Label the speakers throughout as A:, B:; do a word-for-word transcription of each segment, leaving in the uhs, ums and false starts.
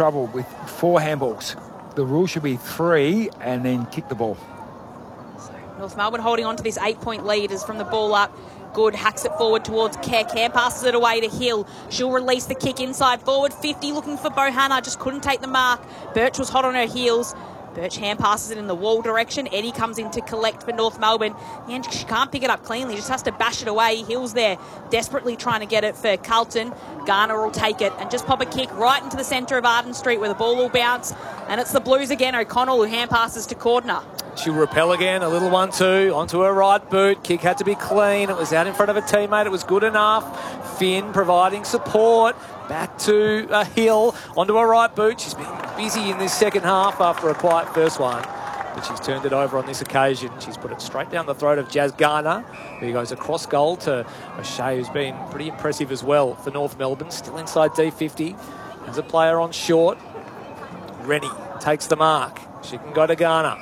A: trouble with four handballs. The rule should be three and then kick the ball.
B: North Melbourne holding on to this eight-point lead as from the ball up. Good, hacks it forward towards Kerr. Kerr passes it away to Hill. She'll release the kick inside forward. fifty looking for Bohanna, just couldn't take the mark. Birch was hot on her heels. Birch hand passes it in the wall direction. Eddie comes in to collect for North Melbourne. And she can't pick it up cleanly, just has to bash it away. Hill's there, desperately trying to get it for Carlton. Garner will take it and just pop a kick right into the centre of Arden Street where the ball will bounce. And it's the Blues again. O'Connell who hand passes to Cordner.
C: She'll repel again, a little one two, onto her right boot. Kick had to be clean. It was out in front of a teammate. It was good enough. Finn providing support. Back to a Hill, onto her right boot. She's been busy in this second half after a quiet first one, but she's turned it over on this occasion. She's put it straight down the throat of Jazz Garner, who goes across goal to O'Shea, who's been pretty impressive as well for North Melbourne. Still inside D fifty. Has a player on short. Rennie takes the mark. She can go to Garner.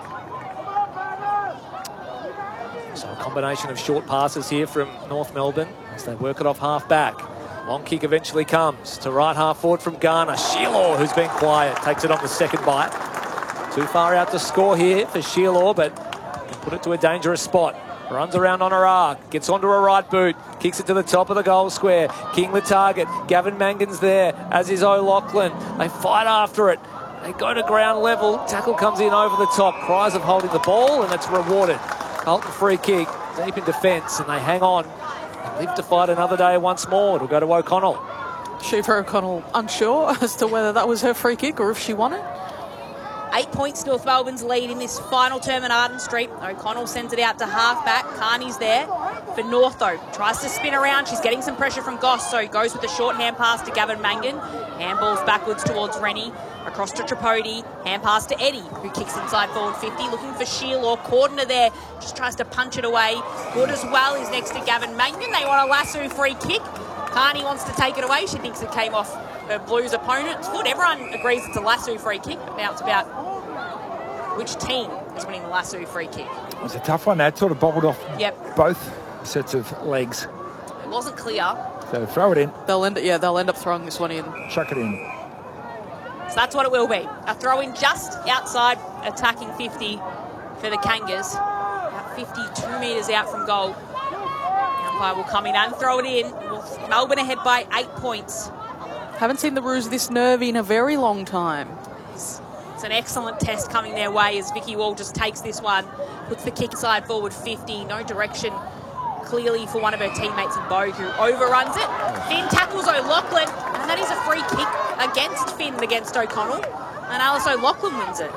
C: So a combination of short passes here from North Melbourne as they work it off half back. Long kick eventually comes to right half forward from Garner. Shearlaw, who's been quiet, takes it on the second bite. Too far out to score here for Shearlaw, but can put it to a dangerous spot. Runs around on her arc, gets onto her right boot, kicks it to the top of the goal square. King the target. Gavin Mangan's there, as is O'Loughlin. They fight after it. They go to ground level. Tackle comes in over the top. Cries of holding the ball, and it's rewarded. Carlton free kick, deep in defence, and they hang on. Live to fight another day once more. It'll go to O'Connell.
D: Shiva O'Connell unsure as to whether that was her free kick or if she won it.
B: Eight points North Melbourne's lead in this final term at Arden Street. O'Connell sends it out to half-back. Carney's there for North, though. Tries to spin around. She's getting some pressure from Goss, so goes with a short hand pass to Gavin Mangan. Handballs backwards towards Rennie. Across to Tripodi. Hand pass to Eddie, who kicks inside forward fifty. Looking for Shearlaw. Cordner there. Just tries to punch it away. Good as well is next to Gavin Mangan. They want a lasso free kick. Carney wants to take it away. She thinks it came off her Blues opponent. It's good. Everyone agrees it's a lasso free kick. But now it's about which team is winning the lasso free kick.
A: It was a tough one. That sort of bobbled off
B: Yep.
A: both sets of legs.
B: It wasn't clear.
A: So throw it in.
D: They'll end, yeah, they'll end up throwing this one in.
A: Chuck it in.
B: So that's what it will be. A throw in just outside attacking fifty for the Kangas. About fifty-two metres out from goal. The umpire will come in and throw it in. Melbourne ahead by eight points.
D: Haven't seen the Roos this nervy in a very long time.
B: It's, it's an excellent test coming their way as Vicky Wall just takes this one. Puts the kick side forward fifty. No direction clearly for one of her teammates in Bo, who overruns it. Finn tackles O'Loughlin, and that is a free kick against Finn against O'Connell, and Alice O'Loughlin wins it.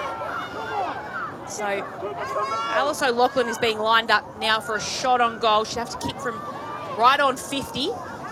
B: So Alice O'Loughlin is being lined up now for a shot on goal. She'll have to kick from right on fifty.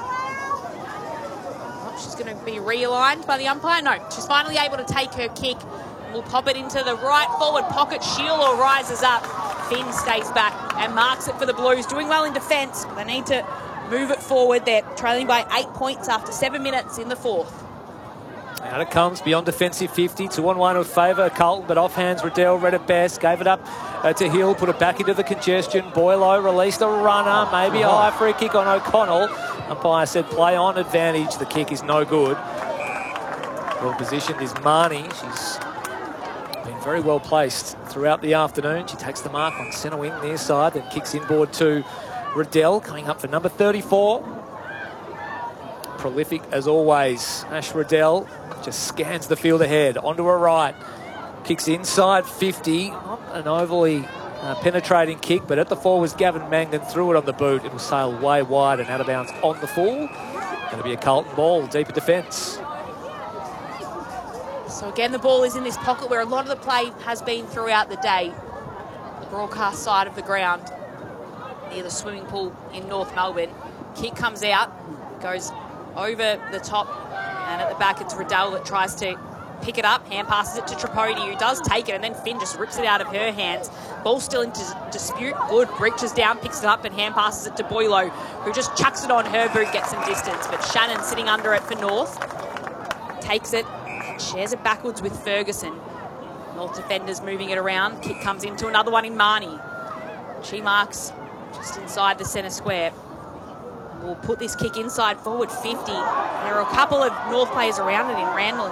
B: Oh, she's going to be realigned by the umpire. No, she's finally able to take her kick. We'll pop it into the right forward pocket. Shearlaw rises up. Finn stays back and marks it for the Blues. Doing well in defence. They need to move it forward. They're trailing by eight points after seven minutes in the fourth.
C: Out it comes beyond defensive fifty. Two on one with favour Carlton, but off hands. Riddell read it best. Gave it up uh, to Hill. Put it back into the congestion. Boylo released a runner. Maybe a high free kick on O'Connell. Umpire said play on advantage. The kick is no good. Well positioned is Marnie. She's been very well placed throughout the afternoon. She takes the mark on centre wing near side, then kicks inboard to Riddell, coming up for number thirty-four. Prolific as always. Ash Riddell just scans the field ahead, onto her right. Kicks inside fifty. Not an overly uh, penetrating kick, but at the fore was Gavin Mangan. Threw it on the boot. It will sail way wide and out of bounds on the full. Going to be a Carlton ball, deeper defence.
B: So again, the ball is in this pocket where a lot of the play has been throughout the day. The broadcast side of the ground near the swimming pool in North Melbourne. Kick comes out, goes over the top, and at the back it's Riddell that tries to pick it up. Hand passes it to Tripodi, who does take it, and then Finn just rips it out of her hands. Ball still in dis dispute. Good, reaches down, picks it up, and hand passes it to Boylo, who just chucks it on her boot, gets some distance. But Shannon sitting under it for North. Takes it, shares it backwards with Ferguson. North defenders moving it around. Kick comes into another one in Marnie. She marks just inside the centre square. We'll put this kick inside forward fifty. There are a couple of North players around it in Randall